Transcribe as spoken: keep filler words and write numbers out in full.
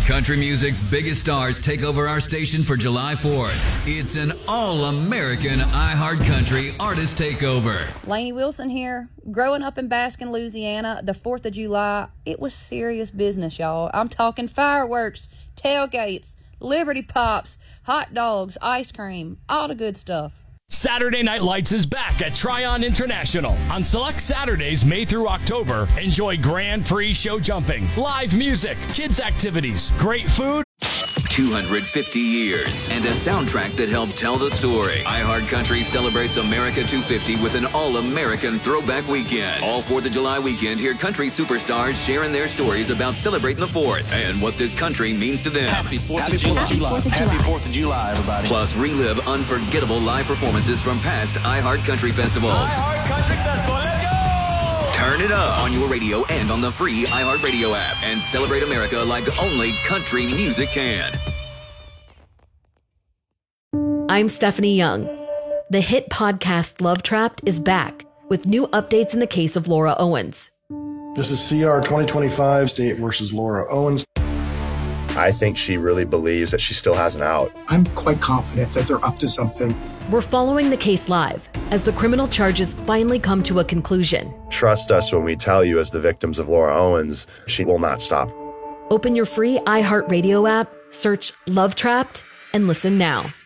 Country music's biggest stars take over our station for July fourth. It's an all-American iHeart Country Artist Takeover. Lainey Wilson here. Growing up in Baskin, Louisiana, the fourth of July, it was serious business, y'all. I'm talking fireworks, tailgates, Liberty Pops, hot dogs, ice cream, all the good stuff. Saturday Night Lights is back at Tryon International. On select Saturdays, May through October, enjoy Grand Prix show jumping, live music, kids activities, great food. two hundred fifty years and a soundtrack that helped tell the story. iHeart Country celebrates America two fifty with an all-American throwback weekend. All fourth of July weekend, hear country superstars sharing their stories about celebrating the fourth and what this country means to them. Happy fourth of July. Happy fourth of July, everybody. Plus, relive unforgettable live performances from past iHeart Country festivals. iHeart Country Festival, let's go! Turn it up on your radio and on the free iHeart Radio app and celebrate America like only country music can. I'm Stephanie Young. The hit podcast Love Trapped is back with new updates in the case of Laura Owens. This is C R twenty twenty-five State versus Laura Owens. I think she really believes that she still has an out. I'm quite confident that they're up to something. We're following the case live as the criminal charges finally come to a conclusion. Trust us when we tell you, as the victims of Laura Owens, she will not stop. Open your free iHeartRadio app, search Love Trapped, and listen now.